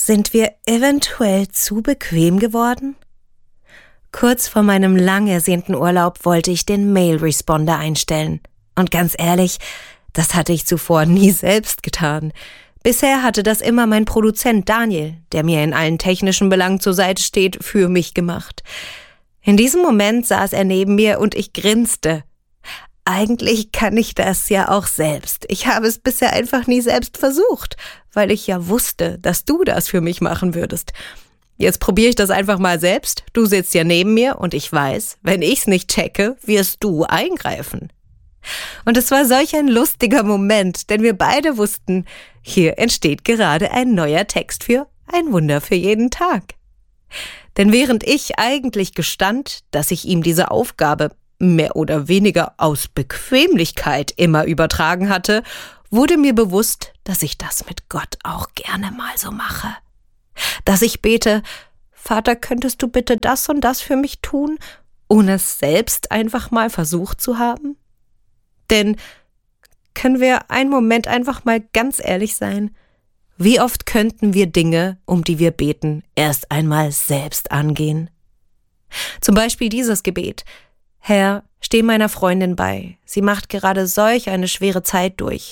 Sind wir eventuell zu bequem geworden? Kurz vor meinem lang ersehnten Urlaub wollte ich den Mail-Responder einstellen. Und ganz ehrlich, das hatte ich zuvor nie selbst getan. Bisher hatte das immer mein Produzent Daniel, der mir in allen technischen Belangen zur Seite steht, für mich gemacht. In diesem Moment saß er neben mir und ich grinste. Eigentlich kann ich das ja auch selbst. Ich habe es bisher einfach nie selbst versucht, weil ich ja wusste, dass du das für mich machen würdest. Jetzt probiere ich das einfach mal selbst. Du sitzt ja neben mir und ich weiß, wenn ich's nicht checke, wirst du eingreifen. Und es war solch ein lustiger Moment, denn wir beide wussten, hier entsteht gerade ein neuer Text für ein Wunder für jeden Tag. Denn während ich eigentlich gestand, dass ich ihm diese Aufgabe mehr oder weniger aus Bequemlichkeit immer übertragen hatte, wurde mir bewusst, dass ich das mit Gott auch gerne mal so mache. Dass ich bete, Vater, könntest du bitte das und das für mich tun, ohne es selbst einfach mal versucht zu haben? Denn können wir einen Moment einfach mal ganz ehrlich sein? Wie oft könnten wir Dinge, um die wir beten, erst einmal selbst angehen? Zum Beispiel dieses Gebet. Herr, steh meiner Freundin bei. Sie macht gerade solch eine schwere Zeit durch.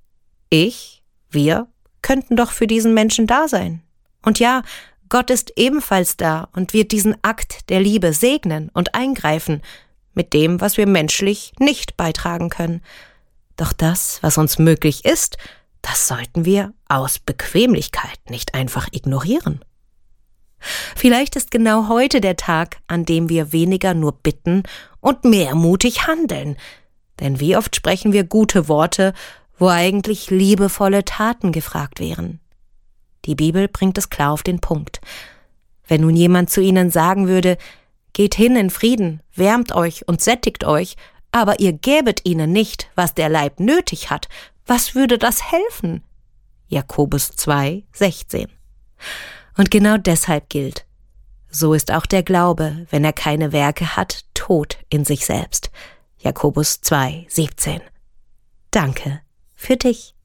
Wir könnten doch für diesen Menschen da sein. Und ja, Gott ist ebenfalls da und wird diesen Akt der Liebe segnen und eingreifen mit dem, was wir menschlich nicht beitragen können. Doch das, was uns möglich ist, das sollten wir aus Bequemlichkeit nicht einfach ignorieren. Vielleicht ist genau heute der Tag, an dem wir weniger nur bitten und mehr mutig handeln. Denn wie oft sprechen wir gute Worte, wo eigentlich liebevolle Taten gefragt wären. Die Bibel bringt es klar auf den Punkt. Wenn nun jemand zu ihnen sagen würde, geht hin in Frieden, wärmt euch und sättigt euch, aber ihr gäbet ihnen nicht, was der Leib nötig hat, was würde das helfen? Jakobus 2,16. Und genau deshalb gilt, so ist auch der Glaube, wenn er keine Werke hat, tot in sich selbst. Jakobus 2,17. Danke für dich.